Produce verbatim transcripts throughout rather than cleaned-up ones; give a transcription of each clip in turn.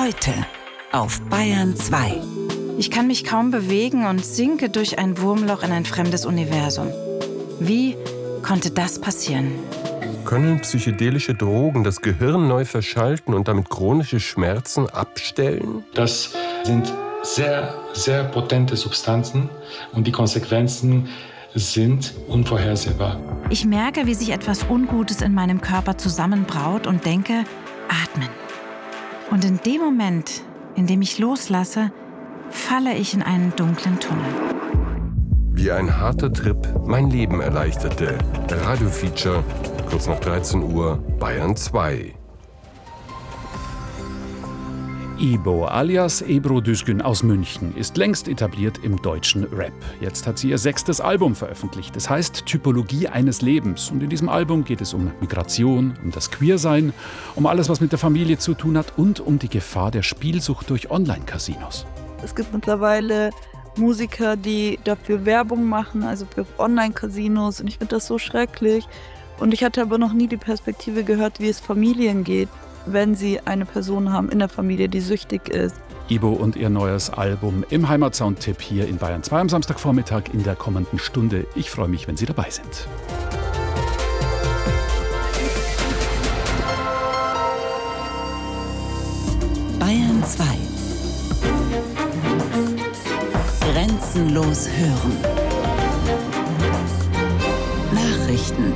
Heute auf Bayern zwei. Ich kann mich kaum bewegen und sinke durch ein Wurmloch in ein fremdes Universum. Wie konnte das passieren? Können psychedelische Drogen das Gehirn neu verschalten und damit chronische Schmerzen abstellen? Das sind sehr, sehr potente Substanzen und die Konsequenzen sind unvorhersehbar. Ich merke, wie sich etwas Ungutes in meinem Körper zusammenbraut und denke, atmen. Und in dem Moment, in dem ich loslasse, falle ich in einen dunklen Tunnel. Wie ein harter Trip mein Leben erleichterte. Radiofeature, kurz nach dreizehn Uhr, Bayern zwei. Ibo alias Ebru Düzgün aus München ist längst etabliert im deutschen Rap. Jetzt hat sie ihr sechstes Album veröffentlicht. Es heißt Typologie eines Lebens. Und in diesem Album geht es um Migration, um das Queersein, um alles, was mit der Familie zu tun hat und um die Gefahr der Spielsucht durch Online-Casinos. Es gibt mittlerweile Musiker, die dafür Werbung machen, also für Online-Casinos. Und ich finde das so schrecklich. Und ich hatte aber noch nie die Perspektive gehört, wie es Familien geht, wenn sie eine Person haben in der Familie, die süchtig ist. Ibo und ihr neues Album im Heimatsound-Tipp hier in Bayern zwei am Samstagvormittag in der kommenden Stunde. Ich freue mich, wenn Sie dabei sind. Bayern zwei. Grenzenlos hören. Nachrichten.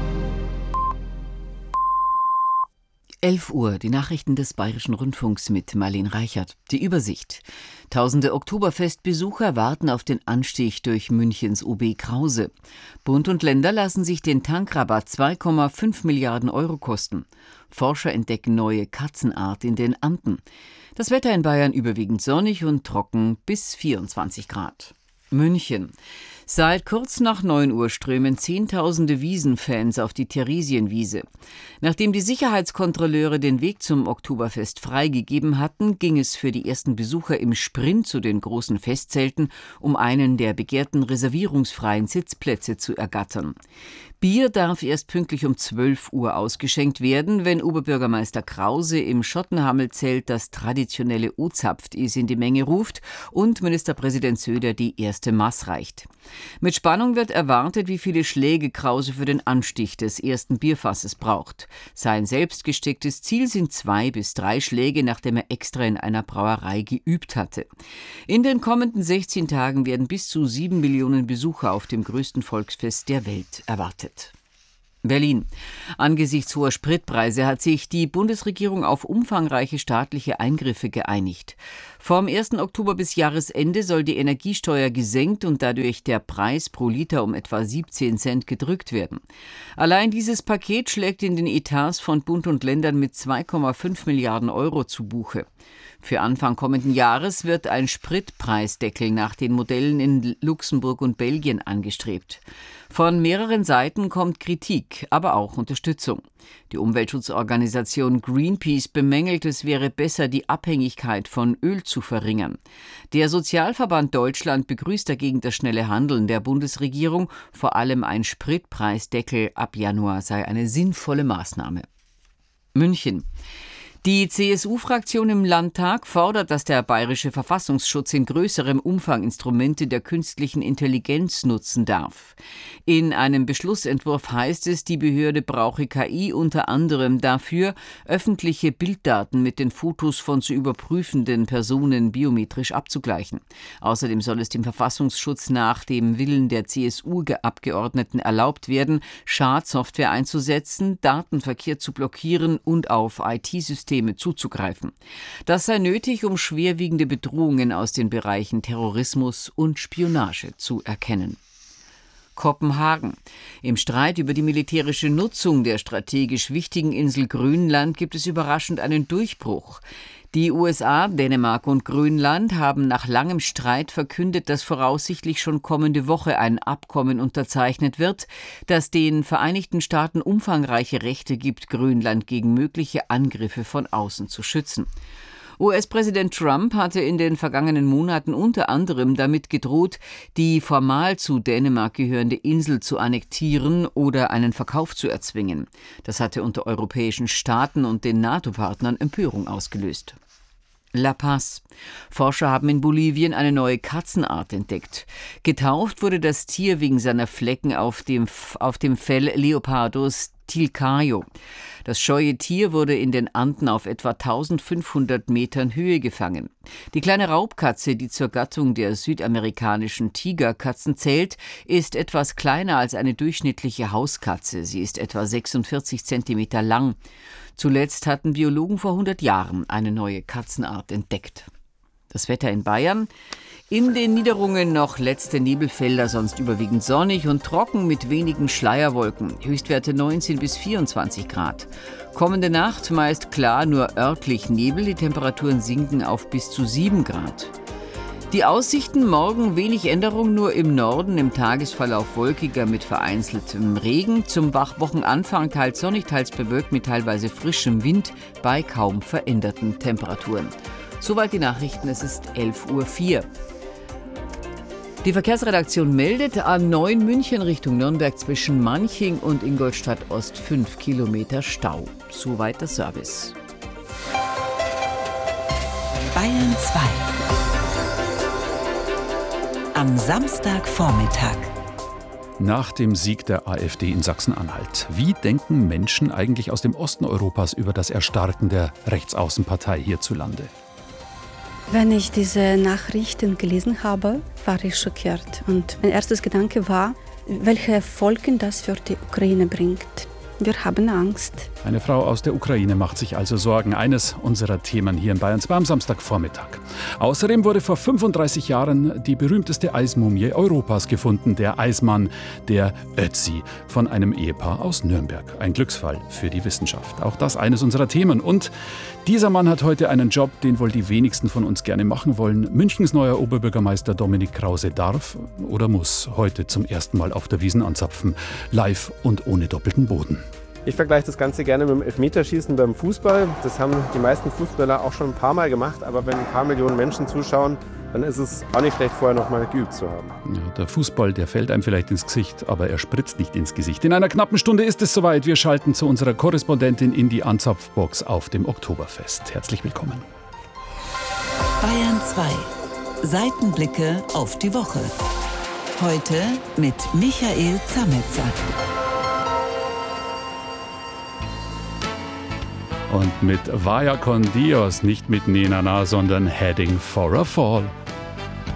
elf Uhr, die Nachrichten des Bayerischen Rundfunks mit Marlene Reichert. Die Übersicht. Tausende Oktoberfestbesucher warten auf den Anstieg durch Münchens O B Krause. Bund und Länder lassen sich den Tankrabatt zwei Komma fünf Milliarden Euro kosten. Forscher entdecken neue Katzenart in den Anden. Das Wetter in Bayern überwiegend sonnig und trocken bis vierundzwanzig Grad. München. Seit kurz nach neun Uhr strömen Zehntausende Wiesenfans auf die Theresienwiese. Nachdem die Sicherheitskontrolleure den Weg zum Oktoberfest freigegeben hatten, ging es für die ersten Besucher im Sprint zu den großen Festzelten, um einen der begehrten reservierungsfreien Sitzplätze zu ergattern. Bier darf erst pünktlich um zwölf Uhr ausgeschenkt werden, wenn Oberbürgermeister Krause im Schottenhamel-Zelt das traditionelle O-Zapft-Is in die Menge ruft und Ministerpräsident Söder die erste Maß reicht. Mit Spannung wird erwartet, wie viele Schläge Krause für den Anstich des ersten Bierfasses braucht. Sein selbst gestecktes Ziel sind zwei bis drei Schläge, nachdem er extra in einer Brauerei geübt hatte. In den kommenden sechzehn Tagen werden bis zu sieben Millionen Besucher auf dem größten Volksfest der Welt erwartet. Berlin. Angesichts hoher Spritpreise hat sich die Bundesregierung auf umfangreiche staatliche Eingriffe geeinigt. Vom ersten Oktober bis Jahresende soll die Energiesteuer gesenkt und dadurch der Preis pro Liter um etwa siebzehn Cent gedrückt werden. Allein dieses Paket schlägt in den Etats von Bund und Ländern mit zwei Komma fünf Milliarden Euro zu Buche. Für Anfang kommenden Jahres wird ein Spritpreisdeckel nach den Modellen in Luxemburg und Belgien angestrebt. Von mehreren Seiten kommt Kritik, aber auch Unterstützung. Die Umweltschutzorganisation Greenpeace bemängelt, es wäre besser, die Abhängigkeit von Öl zu verringern. Der Sozialverband Deutschland begrüßt dagegen das schnelle Handeln der Bundesregierung. Vor allem ein Spritpreisdeckel ab Januar sei eine sinnvolle Maßnahme. München. Die C S U-Fraktion im Landtag fordert, dass der bayerische Verfassungsschutz in größerem Umfang Instrumente der künstlichen Intelligenz nutzen darf. In einem Beschlussentwurf heißt es, die Behörde brauche K I unter anderem dafür, öffentliche Bilddaten mit den Fotos von zu überprüfenden Personen biometrisch abzugleichen. Außerdem soll es dem Verfassungsschutz nach dem Willen der C S U-Abgeordneten erlaubt werden, Schadsoftware einzusetzen, Datenverkehr zu blockieren und auf I T-Systeme zuzugreifen. Das sei nötig, um schwerwiegende Bedrohungen aus den Bereichen Terrorismus und Spionage zu erkennen. Kopenhagen. Im Streit über die militärische Nutzung der strategisch wichtigen Insel Grönland gibt es überraschend einen Durchbruch. Die U S A, Dänemark und Grönland haben nach langem Streit verkündet, dass voraussichtlich schon kommende Woche ein Abkommen unterzeichnet wird, das den Vereinigten Staaten umfangreiche Rechte gibt, Grönland gegen mögliche Angriffe von außen zu schützen. U S-Präsident Trump hatte in den vergangenen Monaten unter anderem damit gedroht, die formal zu Dänemark gehörende Insel zu annektieren oder einen Verkauf zu erzwingen. Das hatte unter europäischen Staaten und den NATO-Partnern Empörung ausgelöst. La Paz. Forscher haben in Bolivien eine neue Katzenart entdeckt. Getauft wurde das Tier wegen seiner Flecken auf dem, auf dem Fell Leopardus tilcaio. Das scheue Tier wurde in den Anden auf etwa eintausendfünfhundert Metern Höhe gefangen. Die kleine Raubkatze, die zur Gattung der südamerikanischen Tigerkatzen zählt, ist etwas kleiner als eine durchschnittliche Hauskatze. Sie ist etwa sechsundvierzig Zentimeter lang. Zuletzt hatten Biologen vor hundert Jahren eine neue Katzenart entdeckt. Das Wetter in Bayern. In den Niederungen noch letzte Nebelfelder, sonst überwiegend sonnig und trocken mit wenigen Schleierwolken. Höchstwerte neunzehn bis vierundzwanzig Grad. Kommende Nacht meist klar, nur örtlich Nebel. Die Temperaturen sinken auf bis zu sieben Grad. Die Aussichten: morgen wenig Änderung, nur im Norden, im Tagesverlauf wolkiger mit vereinzeltem Regen. Zum Wochenanfang teils sonnig, teils bewölkt mit teilweise frischem Wind bei kaum veränderten Temperaturen. Soweit die Nachrichten, es ist elf Uhr vier. Die Verkehrsredaktion meldet, A neun München Richtung Nürnberg zwischen Manching und Ingolstadt Ost fünf Kilometer Stau. Soweit der Service. Bayern zwei. Am Samstagvormittag. Nach dem Sieg der AfD in Sachsen-Anhalt. Wie denken Menschen eigentlich aus dem Osten Europas über das Erstarken der Rechtsaußenpartei hierzulande? Wenn ich diese Nachrichten gelesen habe, war ich schockiert. Und mein erstes Gedanke war, welche Folgen das für die Ukraine bringt. Wir haben Angst. Eine Frau aus der Ukraine macht sich also Sorgen. Eines unserer Themen hier in Bayern zwei am Samstagvormittag. Außerdem wurde vor fünfunddreißig Jahren die berühmteste Eismumie Europas gefunden. Der Eismann, der Ötzi, von einem Ehepaar aus Nürnberg. Ein Glücksfall für die Wissenschaft. Auch das eines unserer Themen. Und dieser Mann hat heute einen Job, den wohl die wenigsten von uns gerne machen wollen. Münchens neuer Oberbürgermeister Dominik Krause darf oder muss heute zum ersten Mal auf der Wiesn anzapfen. Live und ohne doppelten Boden. Ich vergleiche das Ganze gerne mit dem Elfmeterschießen beim Fußball. Das haben die meisten Fußballer auch schon ein paar Mal gemacht. Aber wenn ein paar Millionen Menschen zuschauen, dann ist es auch nicht schlecht, vorher noch mal geübt zu haben. Ja, der Fußball, der fällt einem vielleicht ins Gesicht, aber er spritzt nicht ins Gesicht. In einer knappen Stunde ist es soweit. Wir schalten zu unserer Korrespondentin in die Anzapfbox auf dem Oktoberfest. Herzlich willkommen. Bayern zwei. Seitenblicke auf die Woche. Heute mit Michael Zametzer. Und mit Vaya con Dios, nicht mit Nenana, sondern Heading for a Fall.